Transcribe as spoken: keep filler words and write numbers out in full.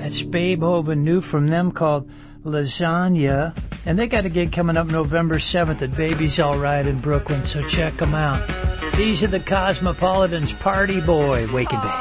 That's Babe Hoven, new from them, called Lasagna. And they got a gig coming up November seventh at Baby's All Right in Brooklyn, so check them out. These are the Cosmopolitans, Party Boy, Wake and Bake.